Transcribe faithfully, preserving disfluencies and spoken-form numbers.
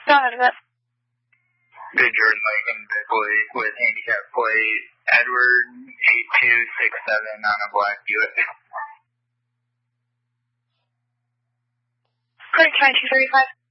Go ahead, Miss. Good Jordan Lincoln, Bickley with handicap plate Edward eight two six seven on a black Buick. Correct, nine two three five.